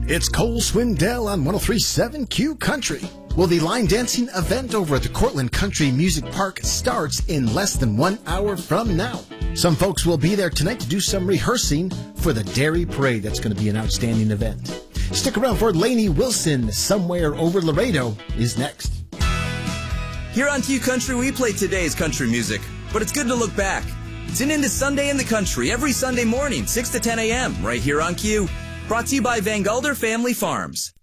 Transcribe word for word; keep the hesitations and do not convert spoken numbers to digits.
It's Cole Swindell on one oh three point seven Q Country. Well, the line dancing event over at the Cortland Country Music Park starts in less than one hour from now. Some folks will be there tonight to do some rehearsing for the Dairy Parade. That's going to be an outstanding event. Stick around for Lainey Wilson. Somewhere Over Laredo is next. Here on Q Country, we play today's country music, but it's good to look back. Tune in to Sunday in the Country every Sunday morning, six to ten a.m. right here on Q. Brought to you by Van Gulder Family Farms.